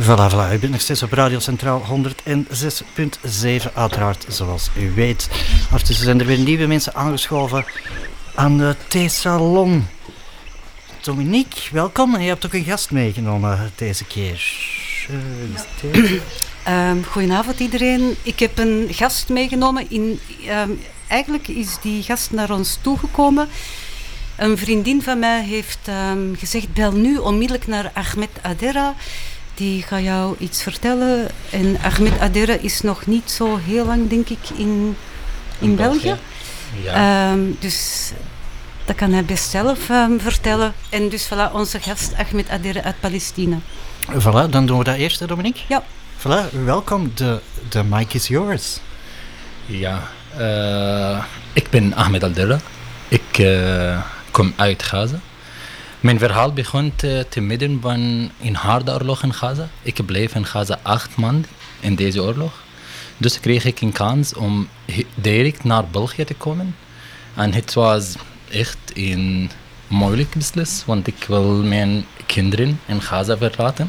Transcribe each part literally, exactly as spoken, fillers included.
Voilà, voilà. U bent nog steeds op Radio Centraal honderdzes komma zeven, uiteraard, zoals u weet. Ondertussen zijn er weer nieuwe mensen aangeschoven aan de theesalon. Dominique, welkom. En je hebt ook een gast meegenomen deze keer. Uh, um, goedenavond iedereen. Ik heb een gast meegenomen. In, um, eigenlijk is die gast naar ons toegekomen. Een vriendin van mij heeft um, gezegd, bel nu onmiddellijk naar Ahmed Adera. Die gaat jou iets vertellen. En Ahmed Adera is nog niet zo heel lang, denk ik, in, in, in België. België. Ja. Um, dus dat kan hij best zelf um, vertellen. En dus voilà, onze gast Ahmed Adera uit Palestina. Voilà, dan doen we dat eerst, hè, Dominique? Ja. Voilà, welkom. De, de mic is yours. Ja, uh, ik ben Ahmed Adera. Ik uh, kom uit Gaza. Mijn verhaal begon te, te midden van een harde oorlog in Gaza. Ik bleef in Gaza acht maanden in deze oorlog. Dus kreeg ik een kans om direct naar België te komen. En het was echt een moeilijk beslissing, want ik wil mijn kinderen in Gaza verlaten.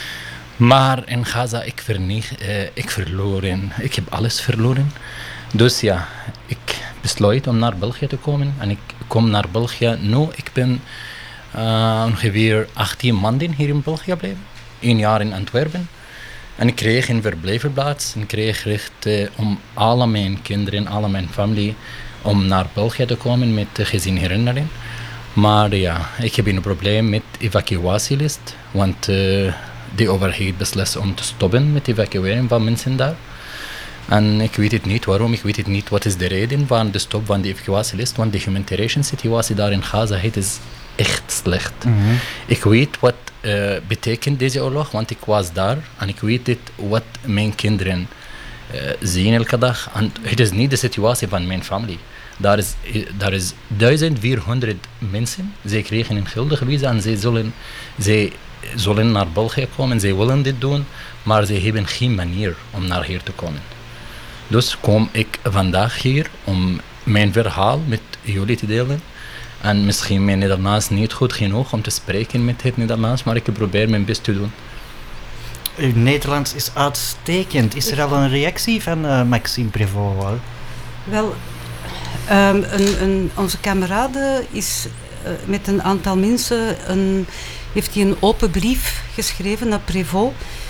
Maar in Gaza, ik, verneeg, uh, ik verloren. Ik heb alles verloren. Dus ja, ik besloot om naar België te komen. En ik kom naar België nu. Ik ben uh, ongeveer achttien maanden hier in België gebleven. Een jaar in Antwerpen. En ik kreeg een verblijfplaats. En ik kreeg recht uh, om alle mijn kinderen, alle mijn familie, om naar België te komen met uh, gezinherinnering. Maar ja, ik heb een probleem met evacuatielist. Want uh, de overheid beslist om te stoppen met evacueren van mensen daar. En ik weet het niet waarom, ik weet het niet wat is de reden van de stop van de evacuatielist. Want de humanitarian situatie daar in Gaza het is echt slecht. Mm-hmm. Ik weet wat uh, betekent deze oorlog, want ik was daar. En ik weet het, wat mijn kinderen uh, zien elke dag. En het is niet de situatie van mijn familie. Daar is, daar is duizend vierhonderd mensen. Zij kregen een geldige visa en zij zullen, zij zullen naar België komen. Zij willen dit doen, maar zij hebben geen manier om naar hier te komen. Dus kom ik vandaag hier om mijn verhaal met jullie te delen. En misschien mijn Nederlands niet goed genoeg om te spreken met het Nederlands, maar ik probeer mijn best te doen. Uw Nederlands is uitstekend. Is er al een reactie van uh, Maxime Prévost? Wel, um, een, een, onze kamerade is uh, met een aantal mensen, een, heeft hij een open brief geschreven naar Prévost.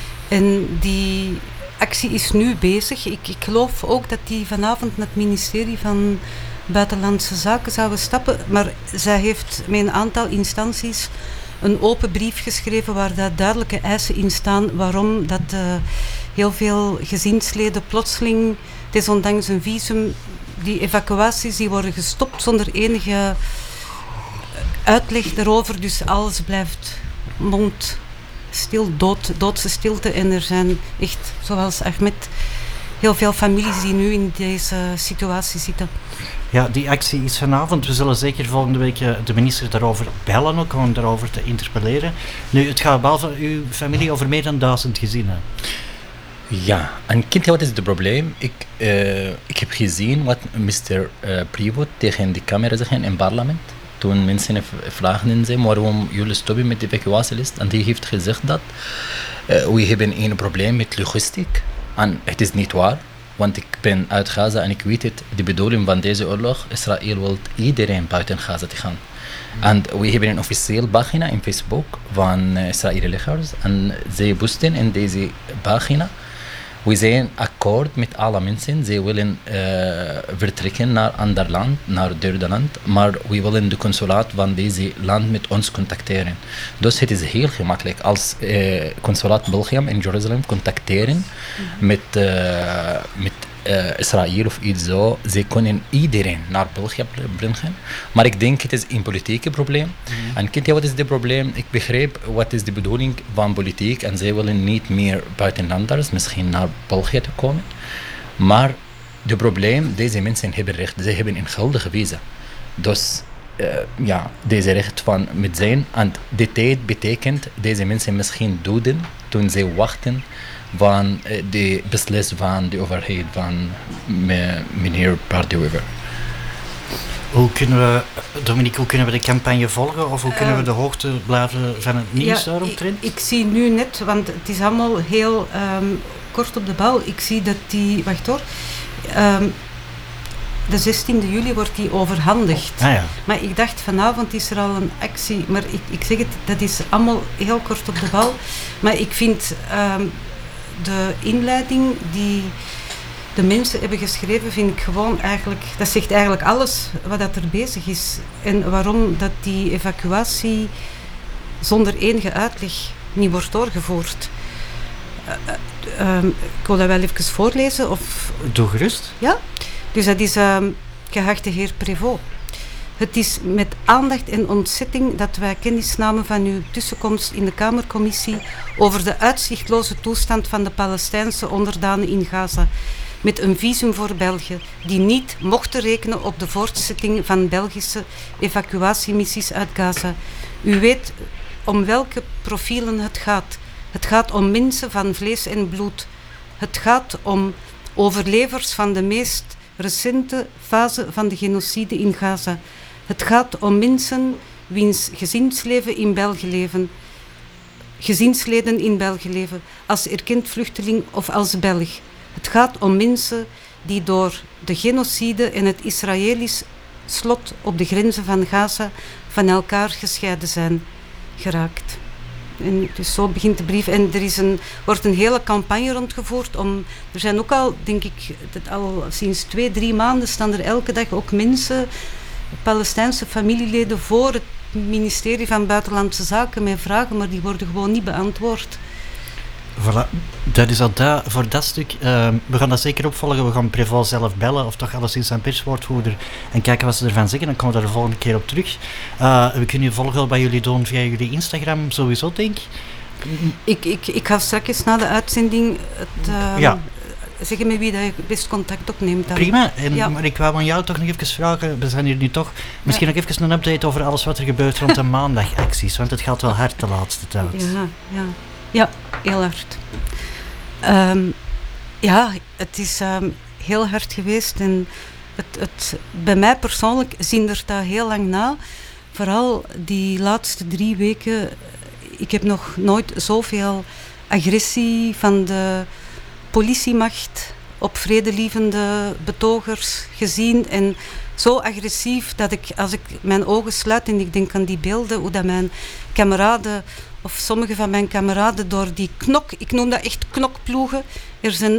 En die actie is nu bezig. Ik, ik geloof ook dat die vanavond naar het ministerie van Buitenlandse Zaken zouden stappen. Maar zij heeft met een aantal instanties een open brief geschreven waar daar duidelijke eisen in staan waarom dat uh, heel veel gezinsleden plotseling, desondanks een visum, die evacuaties die worden gestopt zonder enige uitleg daarover. Dus alles blijft mond stil, dood, doodse stilte. En er zijn echt, zoals Ahmed, heel veel families die nu in deze situatie zitten. Ja, die actie is vanavond. We zullen zeker volgende week de minister daarover bellen, ook om daarover te interpelleren. Nu, het gaat behalve uw familie over meer dan duizend gezinnen. Ja, en kent je wat is het probleem? Ik, uh, ik heb gezien wat mister Uh, Prévost tegen de camera zei in het parlement. Toen mensen vragen zijn waarom jullie stoppen met de evacuatielist. En die heeft gezegd dat uh, we hebben een probleem met logistiek. En het is niet waar, want ik ben uit Gaza en ik weet het, de bedoeling van deze oorlog, Israël wil iedereen buiten Gaza te gaan. En we hebben een officieel pagina in Facebook van uh, Israëlische legers en zij posten in deze pagina. We zijn akkoord met alle mensen. Zij willen uh, vertrekken naar ander land, naar het derde land. Maar we willen de consulaat van deze land met ons contacteren. Dus het is heel gemakkelijk als uh, consulaat België in Jeruzalem contacteren mm-hmm. met, uh, met uh, Israël of iets zo. Zij kunnen iedereen naar België brengen. Maar ik denk het is een politieke probleem. Mm-hmm. En kent je wat is het probleem? Ik begreep wat is de bedoeling van politiek. En zij willen niet meer buitenlanders, misschien naar België te komen. Maar het probleem, deze mensen hebben recht. Ze hebben een geldige visa. Dus uh, ja, deze recht van met zijn. En de tijd betekent deze mensen misschien doden toen ze wachten van uh, de beslissing van de overheid van me, meneer Pardewever. Hoe kunnen we, Dominique, hoe kunnen we de campagne volgen? Of hoe kunnen we Uh, de hoogte blijven van het nieuws ja, daaromtrent? Ik, ik zie nu net, want het is allemaal heel um, kort op de bal. Ik zie dat die, wacht hoor, um, de zestiende juli wordt die overhandigd. Ah ja. Maar ik dacht, vanavond is er al een actie. Maar ik, ik zeg het, dat is allemaal heel kort op de bal. Maar ik vind um, de inleiding die de mensen hebben geschreven, vind ik gewoon eigenlijk... Dat zegt eigenlijk alles wat dat er bezig is. En waarom dat die evacuatie zonder enige uitleg niet wordt doorgevoerd. Uh, uh, um, ik wil dat wel even voorlezen. Of... Doe gerust. Ja? Dus dat is, um, geachte heer Prévost. Het is met aandacht en ontzetting dat wij kennis namen van uw tussenkomst in de Kamercommissie over de uitzichtloze toestand van de Palestijnse onderdanen in Gaza, met een visum voor België, die niet mochten rekenen op de voortzetting van Belgische evacuatiemissies uit Gaza. U weet om welke profielen het gaat. Het gaat om mensen van vlees en bloed. Het gaat om overlevers van de meest recente fase van de genocide in Gaza. Het gaat om mensen wiens gezinsleven in België leven, gezinsleden in België leven, als erkend vluchteling of als Belg. Het gaat om mensen die door de genocide en het Israëlisch slot op de grenzen van Gaza van elkaar gescheiden zijn geraakt. En dus zo begint de brief. En er is een, wordt een hele campagne rondgevoerd om... Er zijn ook al, denk ik, dat al sinds twee, drie maanden staan er elke dag ook mensen, Palestijnse familieleden, voor het ministerie van Buitenlandse Zaken met vragen, maar die worden gewoon niet beantwoord. Voilà, dat is al dat, voor dat stuk. Uh, we gaan dat zeker opvolgen. We gaan Prévost zelf bellen, of toch alleszins zijn perswoordvoerder, en kijken wat ze ervan zeggen. Dan komen we daar de volgende keer op terug. Uh, we kunnen je volgen bij jullie doen via jullie Instagram, sowieso, denk ik. Ik, ik, ik ga straks na de uitzending het, uh, ja. zeggen met wie dat je best contact opneemt. Dan. Prima, en, ja. maar ik wou aan jou toch nog even vragen, we zijn hier nu toch, misschien ja. nog even een update over alles wat er gebeurt rond de maandagacties, want het gaat wel hard de laatste tijd. Ja, ja. Ja, heel hard. Um, ja, het is um, heel hard geweest en het, het, bij mij persoonlijk zindert dat heel lang na. Vooral die laatste drie weken, ik heb nog nooit zoveel agressie van de politiemacht op vredelievende betogers gezien en zo agressief dat ik, als ik mijn ogen sluit en ik denk aan die beelden, hoe dat mijn kameraden of sommige van mijn kameraden door die knok, ik noem dat echt knokploegen, er zijn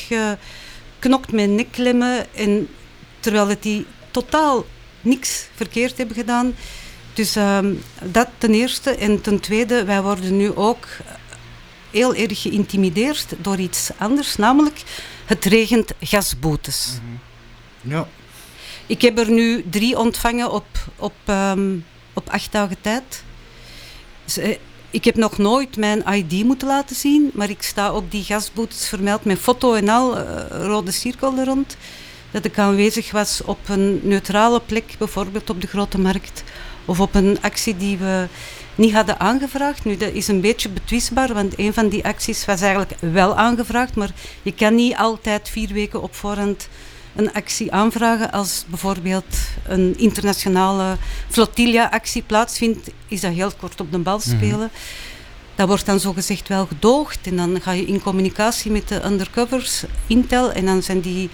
uitgeknokt met nekklemmen, en terwijl het die totaal niks verkeerd hebben gedaan. Dus um, dat ten eerste. En ten tweede, wij worden nu ook heel erg geïntimideerd door iets anders, namelijk het regent gasboetes. Mm-hmm. Ja. Ik heb er nu drie ontvangen op, op, um, op acht dagen tijd. Dus, uh, ik heb nog nooit mijn I D moeten laten zien, maar ik sta op die gasboetes vermeld met foto en al, uh, rode cirkel er rond, dat ik aanwezig was op een neutrale plek, bijvoorbeeld op de Grote Markt, of op een actie die we niet hadden aangevraagd. Nu, dat is een beetje betwistbaar, want een van die acties was eigenlijk wel aangevraagd, maar je kan niet altijd vier weken op voorhand een actie aanvragen. Als bijvoorbeeld een internationale flotilla-actie plaatsvindt, is dat heel kort op de bal spelen. Mm-hmm. Dat wordt dan zogezegd wel gedoogd en dan ga je in communicatie met de undercovers, Intel, en dan zijn die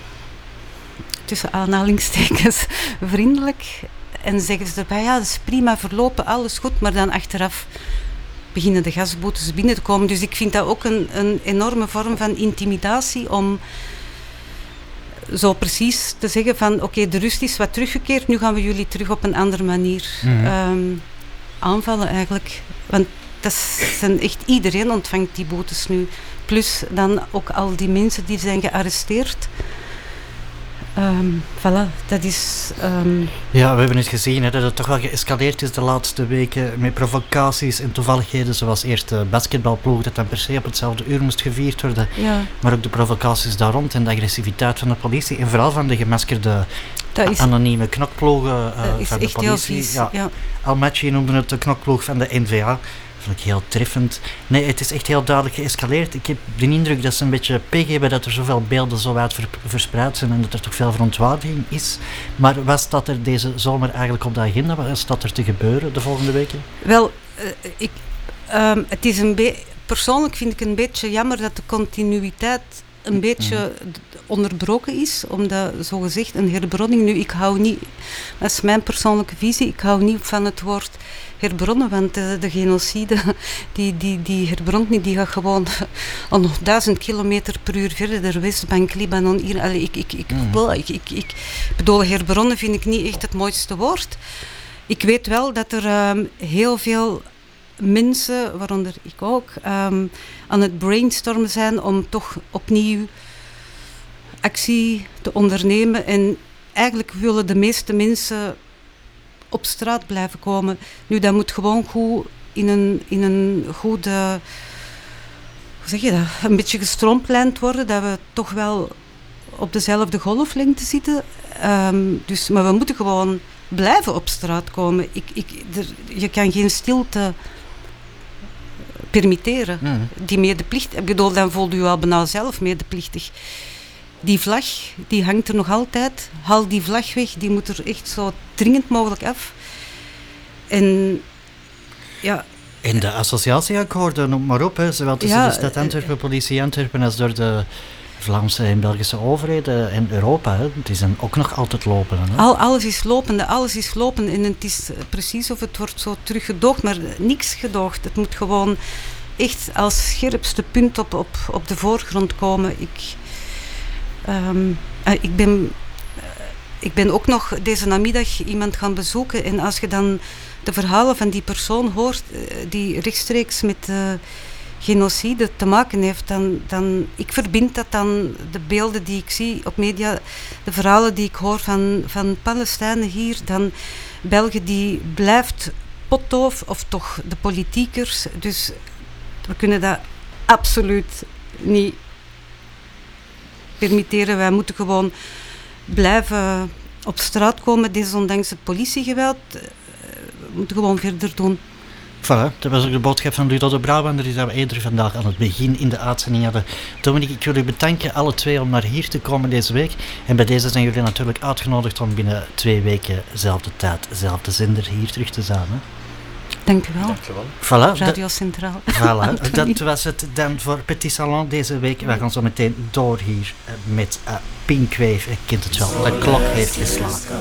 tussen aanhalingstekens vriendelijk en zeggen ze erbij, ja, dat is prima verlopen, alles goed, maar dan achteraf beginnen de gasboetes binnen te komen. Dus ik vind dat ook een, een enorme vorm van intimidatie om zo precies te zeggen van oké, okay, de rust is wat teruggekeerd, nu gaan we jullie terug op een andere manier mm-hmm. um, aanvallen eigenlijk. Want dat zijn echt, iedereen ontvangt die boetes nu. Plus dan ook al die mensen die zijn gearresteerd. Um, voilà, dat is... Um... Ja, we hebben het gezien hè, dat het toch wel geëscaleerd is de laatste weken met provocaties en toevalligheden, zoals eerst de basketbalploeg dat dan per se op hetzelfde uur moest gevierd worden, ja. Maar ook de provocaties daar rond en de agressiviteit van de politie en vooral van de gemaskerde is, anonieme knokploegen uh, van de politie. Ja. Ja. Almaty noemde het de knokploeg van de N V A. vond ik heel treffend. Nee, het is echt heel duidelijk geëscaleerd. Ik heb de indruk dat ze een beetje pech hebben dat er zoveel beelden zo wijd ver, verspreid zijn en dat er toch veel verontwaardiging is. Maar wat staat er deze zomer eigenlijk op de agenda? Wat staat er te gebeuren de volgende weken? Wel, uh, ik, um, het is een be- persoonlijk vind ik een beetje jammer dat de continuïteit een beetje mm. onderbroken is, omdat zogezegd een herbronning, nu ik hou niet, dat is mijn persoonlijke visie, ik hou niet van het woord herbronnen, want de, de genocide, die, die, die herbront niet, die gaat gewoon al nog duizend kilometer per uur verder, Westbank, Libanon, hier, allee, ik, ik, ik, mm. wel, ik, ik, ik bedoel, herbronnen vind ik niet echt het mooiste woord. Ik weet wel dat er um, heel veel mensen, waaronder ik ook, um, aan het brainstormen zijn om toch opnieuw actie te ondernemen. En eigenlijk willen de meeste mensen op straat blijven komen. Nu, dat moet gewoon goed in een, in een goede, hoe zeg je dat, een beetje gestroomlijnd worden, dat we toch wel op dezelfde golflengte zitten. Um, dus, maar we moeten gewoon blijven op straat komen. Ik, ik, er, je kan geen stilte permitteren. Mm. Die medeplicht, ik bedoel, dan voelt u al bijna zelf medeplichtig. Die vlag, die hangt er nog altijd. Haal die vlag weg, die moet er echt zo dringend mogelijk af. En ja... En de associatieakkoorden, noem maar op, hè, zowel tussen ja, de stad Antwerpen, politie Antwerpen, als door de Vlaamse en Belgische overheden en Europa. Hè. Het is dan ook nog altijd lopen. Hè. Al, alles is lopende, alles is lopen en het is precies of het wordt zo teruggedoogd, maar niks gedoogd. Het moet gewoon echt als scherpste punt op, op, op de voorgrond komen. Ik, um, uh, ik, ben, uh, ik ben ook nog deze namiddag iemand gaan bezoeken en als je dan de verhalen van die persoon hoort uh, die rechtstreeks met uh, genocide te maken heeft, dan, dan ik verbind dat dan de beelden die ik zie op media, de verhalen die ik hoor van, van Palestijnen hier, dan België die blijft potdoof, of toch de politiekers. Dus we kunnen dat absoluut niet permitteren. Wij moeten gewoon blijven op straat komen, desondanks het politiegeweld. We moeten gewoon verder doen. Voilà, dat was ook de boodschap van Ludo de Brabander, die we eerder vandaag aan het begin in de uitzending hadden. Dominique, ik wil u bedanken alle twee om naar hier te komen deze week. En bij deze zijn jullie natuurlijk uitgenodigd om binnen twee weken, dezelfde tijd, dezelfde zender hier terug te zijn. Hè? Dank u wel. Dank u wel. Voilà, Radio Centraal. Voilà, dat was het dan voor Petit Salon deze week. We gaan zo meteen door hier met uh, Pink Wave. Ik kent het wel, de klok heeft geslagen.